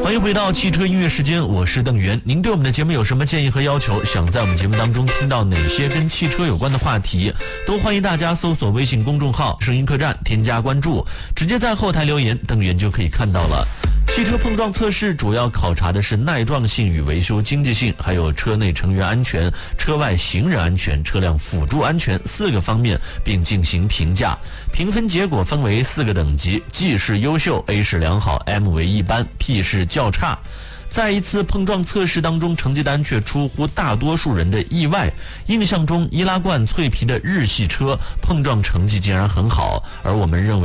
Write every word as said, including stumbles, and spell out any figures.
欢迎回到汽车音乐时间，我是邓源。您对我们的节目有什么建议和要求？想在我们节目当中听到哪些跟汽车有关的话题？都欢迎大家搜索微信公众号声音客栈，添加关注，直接在后台留言，邓源就可以看到了。汽车碰撞测试主要考察的是耐撞性与维修经济性，还有车内成员安全、车外行人安全、车辆辅助安全四个方面，并进行评价。评分结果分为四个等级 ，G 是优秀 ，A 是良好 ，M 为一般 ，P 是较差。在一次碰撞测试当中，成绩单却出乎大多数人的意外。印象中，易拉罐脆皮的日系车碰撞成绩竟然很好，而我们认为